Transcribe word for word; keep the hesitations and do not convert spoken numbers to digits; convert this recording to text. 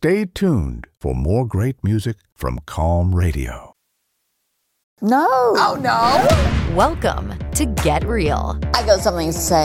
Stay tuned for more great music from Calm Radio. No. Oh, no. Welcome to Get Real. I got something to say.